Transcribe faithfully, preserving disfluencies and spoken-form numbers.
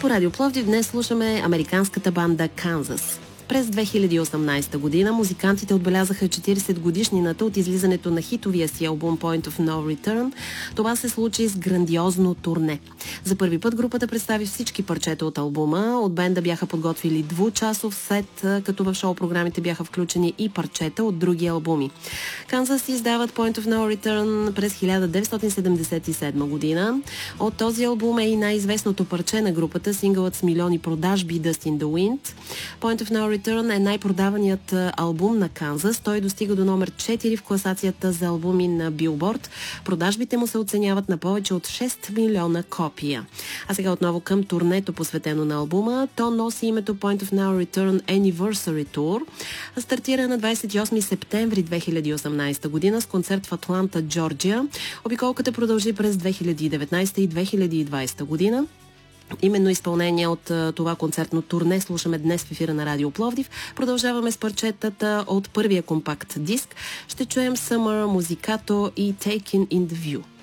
По Радио Пловдив днес слушаме американската банда Канзас. През две хиляди и осемнадесета година музикантите отбелязаха четиридесет годишнината от излизането на хитовия си албум Point of No Return. Това се случи с грандиозно турне. За първи път групата представи всички парчета от албума. От бенда бяха подготвили двучасов сет, като в шоу-програмите бяха включени и парчета от други албуми. Канзас издават Point of No Return през хиляда деветстотин седемдесет и седма година. От този албум е и най-известното парче на групата, сингълът с милиони продажби Dust in the Wind. Point of No Return е най-продаваният албум на Канзас. Той достига до номер четири в класацията за албуми на Билборд. Продажбите му се оценяват на повече от шест милиона копия. А сега отново към турнето, посветено на албума. То носи името Point of No Return Anniversary Tour. Стартира на двадесет и осми септември две хиляди и осемнадесета година с концерт в Атланта, Джорджия. Обиколката продължи през две хиляди и деветнадесета и две хиляди и двадесета година. Именно изпълнение от това концертно турне слушаме днес в ефира на Радио Пловдив. Продължаваме с парчетата от първия компакт диск. Ще чуем Summer, Musicato и Taken in the View.